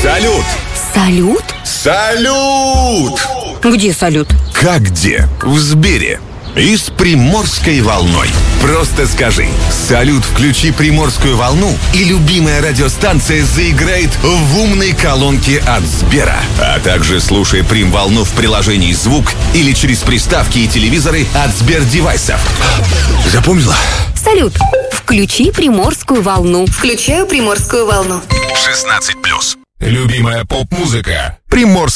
Салют! Салют? Салют! Где салют? Как где? В Сбере. И с Приморской волной. Просто скажи: салют, включи Приморскую волну, и любимая радиостанция заиграет в умной колонке от Сбера. А также слушай Прим-волну в приложении «Звук» или через приставки и телевизоры от Сбер-девайсов. Запомнила? Салют, включи Приморскую волну. Включаю Приморскую волну. 16+. Любимая поп-музыка. Приморская.